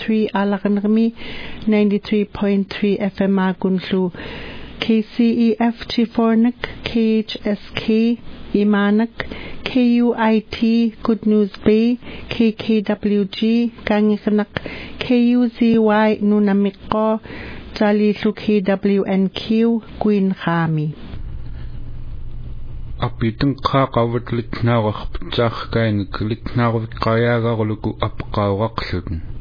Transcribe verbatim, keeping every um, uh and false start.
three Alakanrmi, ninety-three point three F M Agunlu, K C E F Chifornik, K H S K, Imanak, K U I T, Good News Bay, K K W G, Gangikanak, K U Z Y, Nunamiko, Jalilu K W N Q, Queen Khami. Apitin qaqawat litnaaraq pitsarkain litnaarvik qayaagaarluku apqaawaqluten